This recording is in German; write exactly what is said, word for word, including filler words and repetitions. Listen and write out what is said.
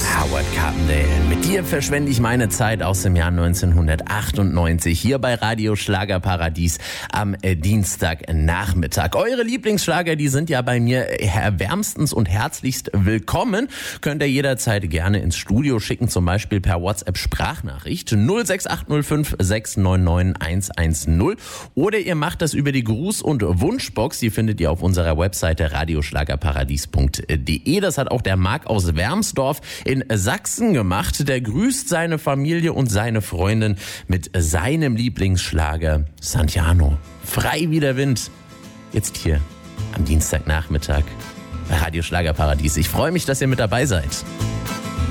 Howard Carpendale. Mit dir verschwende ich meine Zeit aus dem Jahr neunzehnhundertachtundneunzig hier bei Radio Schlagerparadies am äh, Dienstagnachmittag. Eure Lieblingsschlager, die sind ja bei mir wärmstens und herzlichst willkommen. Könnt ihr jederzeit gerne ins Studio schicken, zum Beispiel per WhatsApp-Sprachnachricht null sechs acht null fünf sechs neun neun eins eins null oder ihr macht das über die Gruß- und Wunschbox. Die findet ihr auf unserer Webseite radioschlagerparadies punkt de. Das hat auch der Marc aus Wermsdorf in Sachsen gemacht. Der grüßt seine Familie und seine Freundin mit seinem Lieblingsschlager Santiano. Frei wie der Wind. Jetzt hier am Dienstagnachmittag bei Radio Schlagerparadies. Ich freue mich, dass ihr mit dabei seid.